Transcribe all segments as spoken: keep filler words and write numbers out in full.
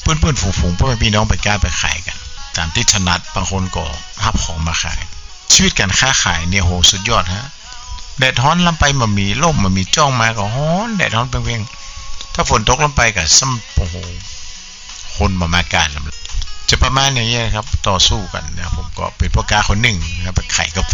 เพื่อนๆฝูงๆพ่อแม่พี่น้องไปกล้าไปขายกันตามที่ถนัดบางคนก็รับของมาขายชีวิตการค้าขายเนี่ยโหสุดยอดฮะแดดร้อนลำไปมันมีร่มมันมีจ้องมาก็ร้อนแดดร้อนเพียงๆถ้าฝนตกลงไปก็ซ้ำโอ้โหคนมามาการจะประมาณอย่างนี้นะครับต่อสู้กันนะผมก็เป็นพ่อค้าคนหนึ่งนะไปขายกาแฟ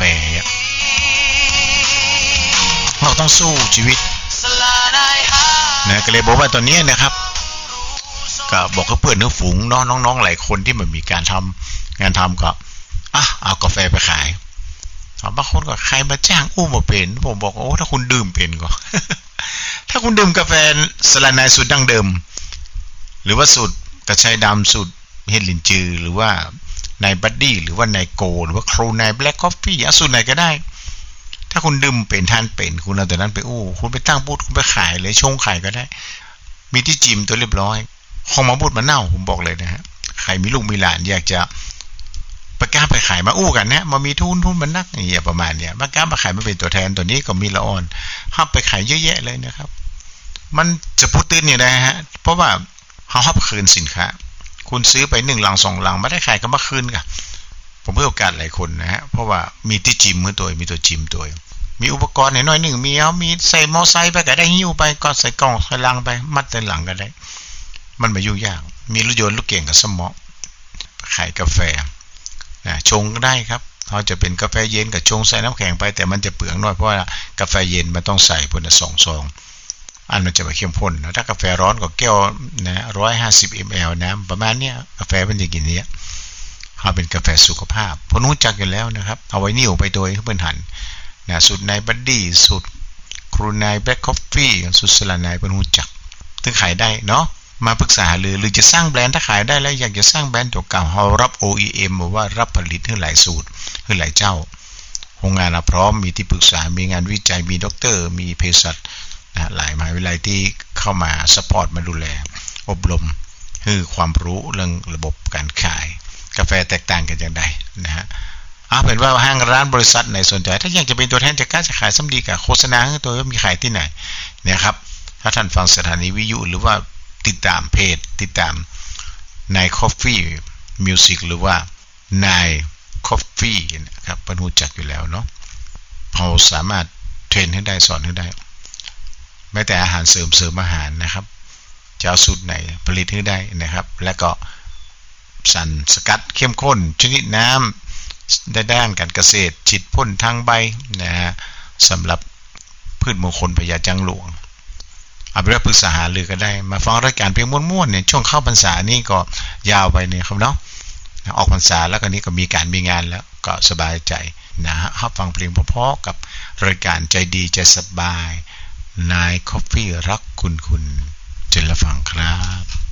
เราต้องสู้ชีวิตนะก็เลยบอกว่าตอนนี้นะครับก็บอกกับเพื่อนฝูงน้องน้องๆหลายคนที่มันมีการทำงานทำก็อ่ะเอากาแฟไปขายบางคนก็ใครมาจ้างอู้มาเป็นผมบอกโอ้ถ้าคุณดื่มเป็นก็ ถ้าคุณดื่มกาแฟสลาไนสูตรดั้งเดิมหรือว่าสูตรกระชายดำสูตรเฮดลินจือหรือว่าในบัดดี้หรือว่าในโกหรือว่าโครในแบล็คคอฟฟี่สูตรไหนก็ได้ถ้าคุณดื่มเป็นทานเป็นคุณเอาแต่นั้นไปอู้คุณไปตั้งบูธคุณไปขายเลยชงขายก็ได้มีที่จิมตัวเรียบร้อยของมาบูธมาเน่าผมบอกเลยนะฮะใครมีลูกมีหลานอยากจะประกาศไปขายมาอู้กันเนี่ยมามีทุนทุนมันนักอย่างเงี้ยประมาณเนี้ยประกาศมาขายมาเป็นตัวแทนตัวนี้ก็มีละอ่อนห้ามไปขายเยอะแยะเลยนะครับมันจะพูดตื่นอย่างไรฮะเพราะว่าเขาห้ามคืนสินค้าคุณซื้อไปหนึ่งลังสองลังไม่ได้ขายก็มาคืนกันผมเพื่อโอกาสหลายคนนะฮะเพราะว่ามีที่จิมมือตัวมีตัวจิมตัวมีอุปกรณ์หน่อยหนึ่งมีเอามีใส่มอไซค์ไปก็ได้หิ้วไปก็ใส่กล่องใส่ลังไปมัดใส่หลังก็ได้มันไม่ยุ่งยากมีรถยนต์ลูกเก่งกับสมอขายกาแฟนะชงก็ได้ครับเขาจะเป็นกาแฟเย็นกับชงใส่น้ำแข็งไปแต่มันจะเปลืองน้อยเพราะว่ากาแฟเย็นมันต้องใส่พนสองซองอันมันจะไปเข้มข้นนะถ้ากาแฟร้อนก็แก้วนะร้อยห้าสิบมลน้ำประมาณเนี้ยกาแฟมันจะกินเนี้ยเขาเป็นกาแฟสุขภาพพอรู้จักกันแล้วนะครับเอาไว้นิ่วไปโดยเพื่อนหันนะสูตรในบัดดี้สูตรครูนายแบล็คคอฟฟี่สูตรสลานายเป็นรู้จักถึงขายได้เนาะมาปรึกษาหรือหรือจะสร้างแบรนด์ถ้าขายได้แล้วอยากจะสร้างแบรนด์ตัวเก่าเรารับ โอ อี เอ็ม หรือว่ารับผลิตให้หลายสูตรให้หลายเจ้าโรงงานเราพร้อมมีที่ปรึกษามีงานวิจัยมีด็อกเตอร์มีเภสัชนะหลายมหาวิทยาลัยที่เข้ามาซัพพอร์ตมาดูแลอบรมให้ความรู้เรื่องระบบการขายกาแฟแตกต่างกันอย่างไรนะฮะเอาเป็นว่าห้างร้านบริษัทไหนสนใจถ้าอยากจะเป็นตัวแทนจะกล้าจะขายซ้ำดีกับโฆษณาตัวมีขายที่ไหนเนี่ยครับถ้าท่านฟังสถานีวิทยุหรือว่าติดตามเพจติดตามนาย Coffee Music หรือว่านาย Coffee นะครับเป็นรู้จักอยู่แล้วเนาะเราสามารถเทรนให้ได้สอนให้ได้แม้แต่อาหารเสริมเสริมอาหารนะครับจะเอาสูตรไหนผลิตให้ได้นะครับและก็สารสกัดเข้มข้นชนิดน้ำได้ด้านการเกษตรฉีดพ่นทางใบนะฮะสำหรับพืชมงคลพญาจังหลวงเอาไปปรึกษาหารือก็ได้มาฟังรายการเพียงม้วนๆเนี่ยช่วงเข้าพรรษานี่ก็ยาวไปเนี่ยครับเนาะออกพรรษาแล้วก็นี้ก็มีการมีงานแล้วก็สบายใจนะฮะฟังเพลงเพราะๆกับรายการใจดีใจสบายนาย Coffee รักคุณคุณเจริญฟังครับ